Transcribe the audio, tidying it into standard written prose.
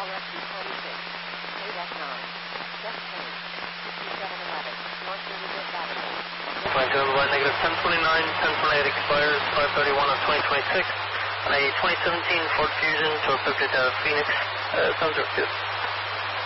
call rescue 26. Payback 9. Just change. 5711. Launch your reserve battery. Flight Delta negative 1029, 1028 expires 531 of 2026. On a 2017 Ford Fusion to a subject out of Phoenix, 702.